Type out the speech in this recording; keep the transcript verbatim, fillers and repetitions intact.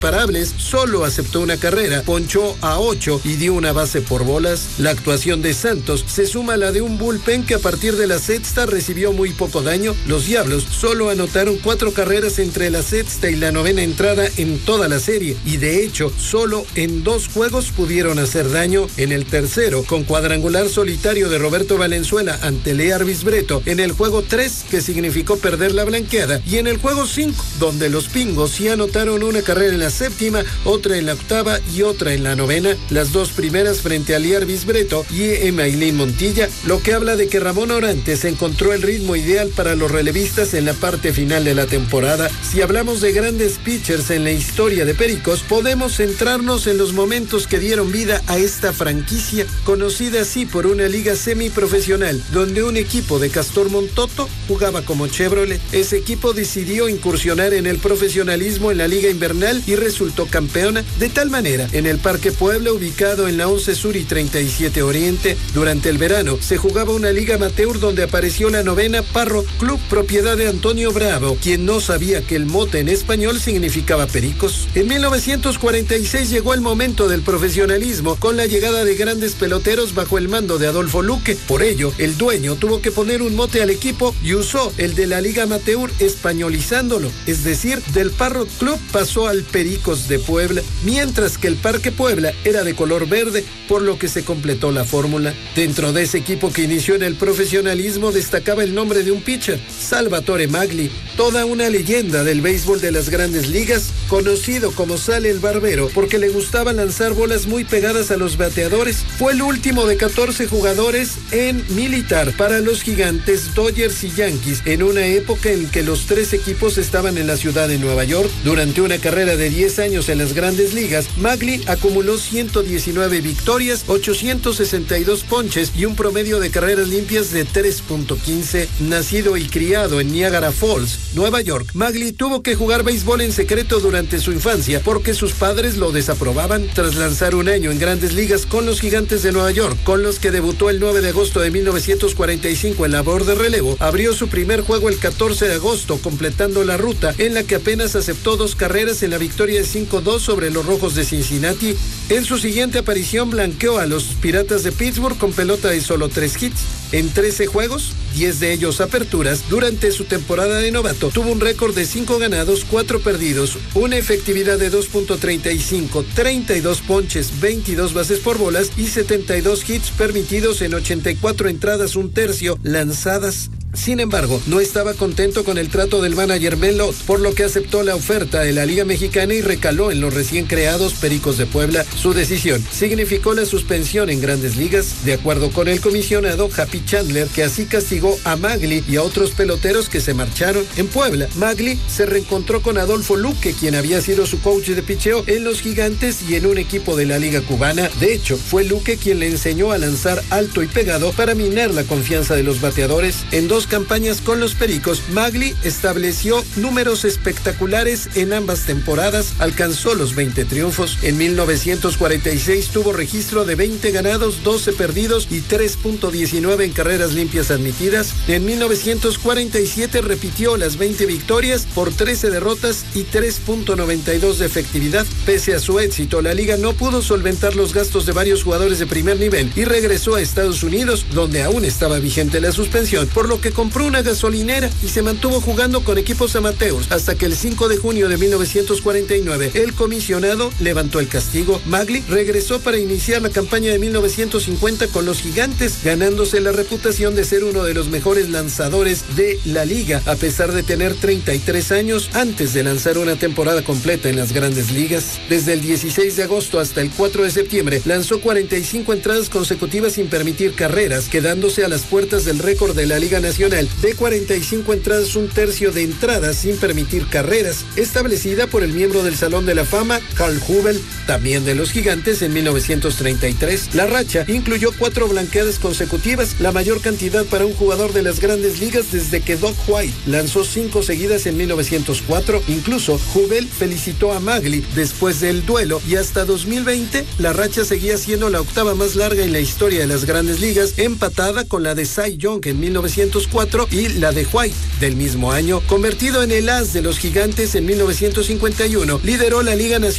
Parables, solo aceptó una carrera, ponchó a ocho y dio una base por bolas. La actuación de Santos se suma a la de un bullpen que a partir de la sexta recibió muy poco daño. Los Diablos solo anotaron cuatro carreras entre la sexta y la novena entrada en toda la serie y de hecho solo en dos juegos pudieron hacer daño. En el tercero, con cuadrangular solitario de Roberto Valenzuela ante Lear Bisbretto en el juego tres, que significó perder la blanqueada, y en el juego cinco, donde los Pingos sí anotaron una carrera en la séptima, otra en la octava y otra en la novena, las dos primeras frente a Lear Bisbretto y Emailín Montilla, lo que habla de que Ramón Orantes encontró el ritmo ideal para los relevistas en la parte final de la temporada. Si hablamos de grandes pitchers en la historia de Pericos, podemos centrarnos en los momentos que dieron vida a esta franquicia, conocida así por una liga semiprofesional, donde un equipo de Castor Montoto jugaba como Chevrolet. Ese equipo decidió incursionar en el profesionalismo en la liga invernal y resultó campeona, de tal manera, en el Parque Puebla, ubicado en la once Sur y treinta y siete Oriente, durante el verano se jugaba una liga amateur donde apareció la novena Parro Club, propiedad de Antonio Bravo, quien no sabía que el mote en español significaba Pericos. En mil novecientos cuarenta y seis llegó el momento del profesionalismo, con la llegada de grandes peloteros bajo el mando de Adolfo Luque. Por ello, el dueño tuvo que poner un mote al equipo y usó el de la liga amateur, españolizándolo, es decir, del Parro Club pasó al Pericos de Puebla, mientras que el Parque Puebla era de color verde, por lo que se completó la fórmula. Dentro de ese equipo que inició en el profesionalismo destacaba el nombre de un pitcher, Salvatore Magli, toda una leyenda del béisbol de las grandes ligas, conocido como Sal el Barbero porque le gustaba lanzar bolas muy pegadas a los bateadores. Fue el último de catorce jugadores en militar para los Gigantes, Dodgers y Yankees, en una época en que los tres equipos estaban en la ciudad de Nueva York. Durante una carrera de diez años en las grandes ligas, Magli acumuló ciento diecinueve victorias, ochocientos sesenta y dos ponches y un promedio de carreras limpias de tres punto quince. Nacido y criado en Niagara Falls, Nueva York, Magli tuvo que jugar béisbol en secreto durante su infancia porque sus padres lo desaprobaban. Tras lanzar un año en grandes ligas con los Gigantes de Nueva York, con los que debutó el nueve de agosto de mil novecientos cuarenta y cinco en labor de relevo, abrió su primer juego el catorce de agosto, completando la ruta en la que apenas aceptó dos carreras en la victoria de cinco dos sobre los Rojos de Cincinnati. En su siguiente aparición blanqueó a los Piratas de Pittsburgh con pelota de solo tres hits. En trece juegos, diez de ellos aperturas, durante su temporada de novato, tuvo un récord de cinco ganados, cuatro perdidos, una efectividad de dos punto treinta y cinco, treinta y dos ponches, veintidós bases por bolas y setenta y dos hits permitidos en ochenta y cuatro entradas, un tercio lanzadas. Sin embargo, no estaba contento con el trato del manager Mel Lott, por lo que aceptó la oferta de la Liga Mexicana y recaló en los recién creados Pericos de Puebla. Su decisión significó la suspensión en grandes ligas, de acuerdo con el comisionado Happy Chandler, que así castigó a Magli y a otros peloteros que se marcharon. En Puebla, Magli se reencontró con Adolfo Luque, quien había sido su coach de picheo en los Gigantes y en un equipo de la Liga Cubana. De hecho, fue Luque quien le enseñó a lanzar alto y pegado para minar la confianza de los bateadores. En dos campañas con los Pericos, Magli estableció números espectaculares en ambas temporadas, alcanzó los veinte triunfos. En mil novecientos cuarenta y seis tuvo registro de veinte ganados, doce perdidos y tres punto diecinueve en carreras limpias admitidas. En mil novecientos cuarenta y siete repitió las veinte victorias por trece derrotas y tres punto noventa y dos de efectividad. Pese a su éxito, la liga no pudo solventar los gastos de varios jugadores de primer nivel y regresó a Estados Unidos, donde aún estaba vigente la suspensión, por lo que compró una gasolinera y se mantuvo jugando con equipos amateurs hasta que el cinco de junio de mil novecientos cuarenta y nueve el comisionado levantó el castigo. Magli regresó para iniciar la campaña de mil novecientos cincuenta con los Gigantes, ganándose la reputación de ser uno de los mejores lanzadores de la liga, a pesar de tener treinta y tres años antes de lanzar una temporada completa en las grandes ligas. Desde el dieciséis de agosto hasta el cuatro de septiembre lanzó cuarenta y cinco entradas consecutivas sin permitir carreras, quedándose a las puertas del récord de la Liga Nacional de cuarenta y cinco entradas, un tercio de entradas sin permitir carreras, establecida por el miembro del Salón de la Fama, Carl Hubel, también de los Gigantes, en mil novecientos treinta y tres. La racha incluyó cuatro blanqueadas consecutivas, la mayor cantidad para un jugador de las grandes ligas desde que Doc White lanzó cinco seguidas en mil novecientos cuatro. Incluso Hubel felicitó a Magli después del duelo y hasta dos mil veinte la racha seguía siendo la octava más larga en la historia de las grandes ligas, empatada con la de Cy Young en mil novecientos cuatro y la de White del mismo año. Convertido en el as de los Gigantes en mil novecientos cincuenta y uno, lideró la Liga Nacional